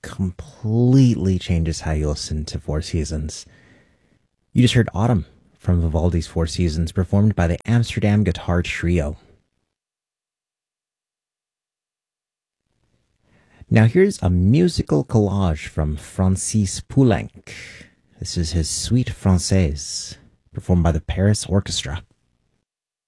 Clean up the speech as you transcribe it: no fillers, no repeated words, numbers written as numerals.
completely changes how you listen to Four Seasons. You just heard Autumn from Vivaldi's Four Seasons, performed by the Amsterdam Guitar Trio. Now here's a musical collage from Francis Poulenc. This is his Suite Française, performed by the Paris Orchestra.